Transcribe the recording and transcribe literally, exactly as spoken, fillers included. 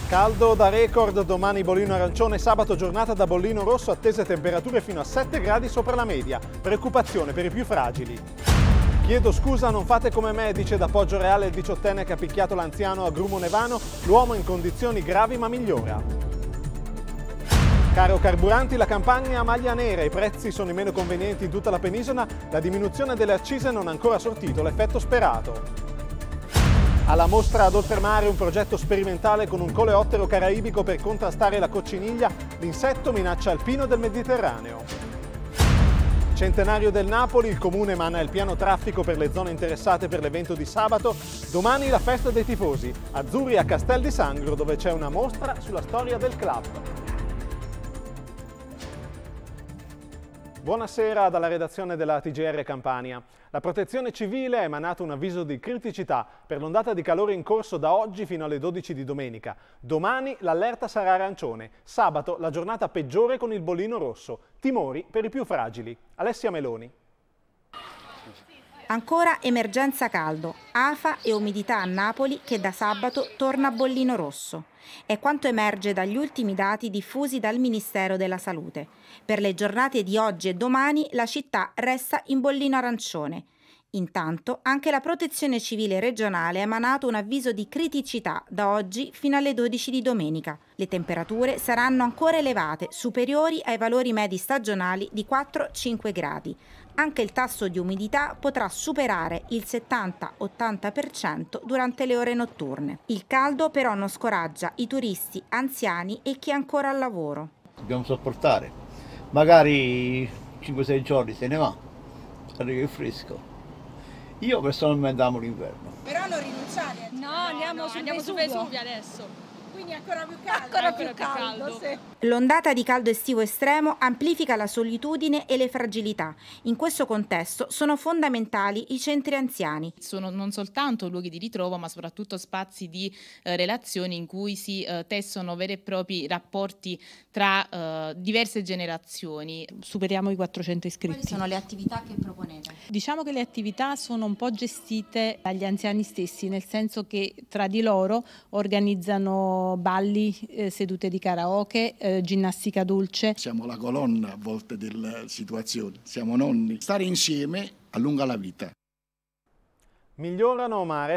Caldo da record, domani bollino arancione, sabato giornata da bollino rosso, attese temperature fino a sette gradi sopra la media. Preoccupazione per i più fragili. Chiedo scusa, non fate come me, dice da Poggio Reale il diciottenne che ha picchiato l'anziano a Grumo Nevano, l'uomo in condizioni gravi ma migliora. Caro carburanti, la campagna a maglia nera, i prezzi sono i meno convenienti in tutta la penisola, la diminuzione delle accise non ha ancora sortito l'effetto sperato. Alla mostra ad Oltremare un progetto sperimentale con un coleottero caraibico per contrastare la cocciniglia, l'insetto minaccia alpino del Mediterraneo. Centenario del Napoli, il comune emana il piano traffico per le zone interessate per l'evento di sabato. Domani la festa dei tifosi, azzurri a Castel di Sangro dove c'è una mostra sulla storia del club. Buonasera dalla redazione della T G R Campania. La Protezione Civile ha emanato un avviso di criticità per l'ondata di calore in corso da oggi fino alle dodici di domenica. Domani l'allerta sarà arancione. Sabato la giornata peggiore con il bollino rosso. Timori per i più fragili. Alessia Meloni. Ancora emergenza caldo, afa e umidità a Napoli che da sabato torna a bollino rosso. È quanto emerge dagli ultimi dati diffusi dal Ministero della Salute. Per le giornate di oggi e domani la città resta in bollino arancione. Intanto anche la Protezione Civile regionale ha emanato un avviso di criticità da oggi fino alle dodici di domenica. Le temperature saranno ancora elevate, superiori ai valori medi stagionali di quattro cinque gradi. Anche il tasso di umidità potrà superare il settanta ottanta per cento durante le ore notturne. Il caldo però non scoraggia i turisti anziani e chi è ancora al lavoro. Dobbiamo sopportare, magari cinque sei giorni se ne va, arriva il fresco. Io personalmente amo l'inverno. Però non rinunciare. No, andiamo, no, su, andiamo su Vesuvio. Vesuvio adesso. Quindi ancora più caldo. Ancora, ancora più caldo. caldo sì. L'ondata di caldo estivo estremo amplifica la solitudine e le fragilità. In questo contesto sono fondamentali i centri anziani. Sono non soltanto luoghi di ritrovo, ma soprattutto spazi di eh, relazioni in cui si eh, tessono veri e propri rapporti tra eh, diverse generazioni. Superiamo i quattrocento iscritti. Quali sono le attività che proponete? Diciamo che le attività sono un po' gestite dagli anziani stessi, nel senso che tra di loro organizzano balli, eh, sedute di karaoke, eh, ginnastica dolce. Siamo la colonna a volte della situazione, siamo nonni. Stare insieme allunga la vita. Migliorano ma